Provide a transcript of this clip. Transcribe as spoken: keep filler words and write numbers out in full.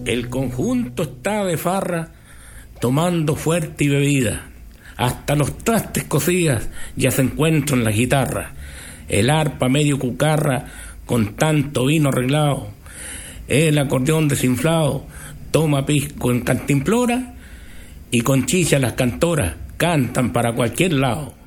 El conjunto está de farra, tomando fuerte y bebida. Hasta los trastes cocidas ya se encuentran en la guitarra. El arpa medio cucarra con tanto vino arreglado. El acordeón desinflado toma pisco en cantimplora y con chicha las cantoras cantan para cualquier lado.